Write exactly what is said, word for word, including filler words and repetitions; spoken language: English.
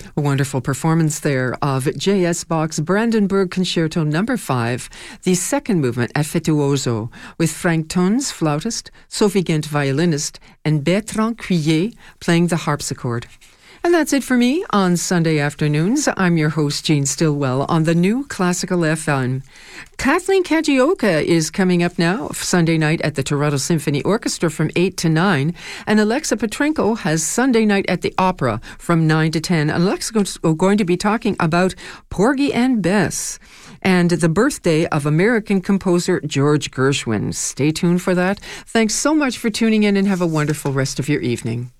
A wonderful performance there of J S. Bach's Brandenburg Concerto number five, the second movement Affettuoso, with Frank Tons, flautist, Sophie Gent, violinist, and Bertrand Cuillet playing the harpsichord. And that's it for me on Sunday afternoons. I'm your host, Jean Stillwell, on the new Classical F M. Kathleen Kajioka is coming up now Sunday night at the Toronto Symphony Orchestra from eight to nine. And Alexa Petrenko has Sunday night at the Opera from nine to ten. Alexa is going to be talking about Porgy and Bess and the birthday of American composer George Gershwin. Stay tuned for that. Thanks so much for tuning in and have a wonderful rest of your evening.